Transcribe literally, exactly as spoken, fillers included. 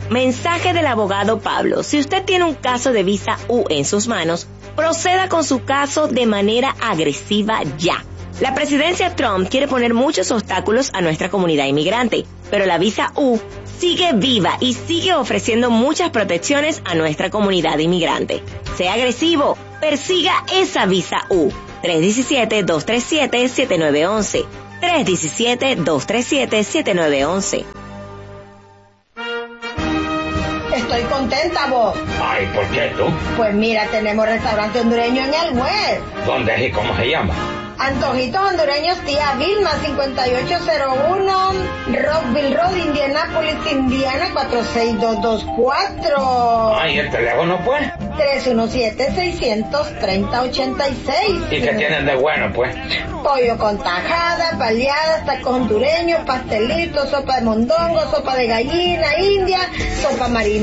Mensaje del abogado Pablo. Si usted tiene un caso de visa U en sus manos, proceda con su caso de manera agresiva ya. La presidencia Trump quiere poner muchos obstáculos a nuestra comunidad inmigrante, pero la visa U sigue viva y sigue ofreciendo muchas protecciones a nuestra comunidad inmigrante. Sea agresivo, persiga esa visa U. tres uno siete, dos tres siete, siete nueve uno uno. tres uno siete, dos tres siete, siete nueve uno uno. Estoy contenta, vos. Ay, ¿por qué tú? Pues mira, tenemos restaurante hondureño en el web. ¿Dónde es y cómo se llama? Antojitos Hondureños Tía Vilma, cincuenta y ocho cero uno Rockville Road, Indianapolis, Indiana, cuatro seis dos dos cuatro. Ay, ¿el teléfono pues? tres uno siete, seis tres cero, ocho seis. ¿Y qué tienen de bueno pues? Pollo con tajada, baleadas, tacos hondureños, pastelitos, sopa de mondongo, sopa de gallina india, sopa marina.